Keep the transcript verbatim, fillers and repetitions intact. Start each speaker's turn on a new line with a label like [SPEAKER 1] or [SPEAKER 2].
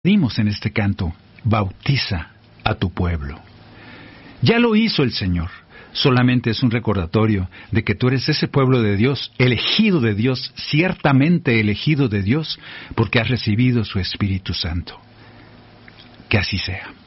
[SPEAKER 1] Dimos en este canto, bautiza a tu pueblo. Ya lo hizo el Señor, solamente es un recordatorio de que tú eres ese pueblo de Dios, elegido de Dios, ciertamente elegido de Dios, porque has recibido su Espíritu Santo. Que así sea.